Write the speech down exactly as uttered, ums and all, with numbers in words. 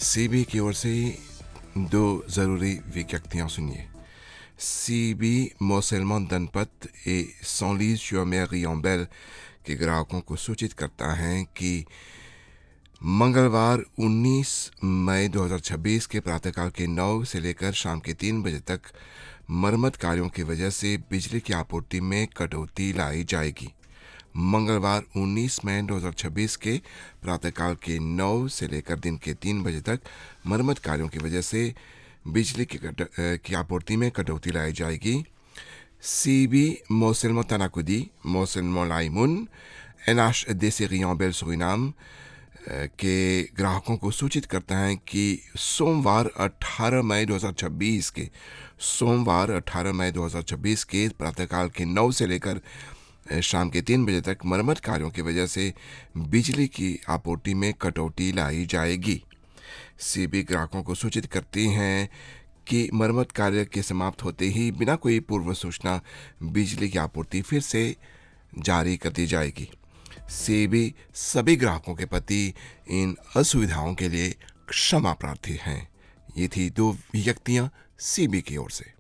CB की ओर से दो ज़रूरी विज्ञप्तियाँ सुनिए। सीबी मोसेलमन जनपद ए सौलीस रियोम्बेल के ग्राहकों को सूचित करता है कि मंगलवार उन्नीस मई दो हज़ार छब्बीस के प्रातःकाल के नौ से लेकर शाम के तीन बजे तक मरम्मत कार्यों की वजह से बिजली की आपूर्ति में कटौती लाई जाएगी। मंगलवार उन्नीस मई दो हज़ार छब्बीस के प्रातःकाल के नौ से लेकर दिन के तीन बजे तक मरम्मत कार्यों की वजह से बिजली की, की आपूर्ति में कटौती लाई जाएगी। सीबी मोसेलमो तनाकुदी मोसेलमो लाइमुन एनाश देसे रियोम्बेल सुरिनाम के ग्राहकों को सूचित करता है कि सोमवार अठारह मई दो हज़ार छब्बीस के सोमवार अठारह मई दो हज़ार छब्बीस के प्रातःकाल के नौ से लेकर शाम के तीन बजे तक मरम्मत कार्यों की वजह से बिजली की आपूर्ति में कटौती लाई जाएगी। सीबी ग्राहकों को सूचित करती हैं कि मरम्मत कार्य के समाप्त होते ही बिना कोई पूर्व सूचना बिजली की आपूर्ति फिर से जारी कर दी जाएगी। सीबी सभी ग्राहकों के प्रति इन असुविधाओं के लिए क्षमा प्रार्थी हैं। ये थी दो विज्ञप्तियां सीबी की ओर से।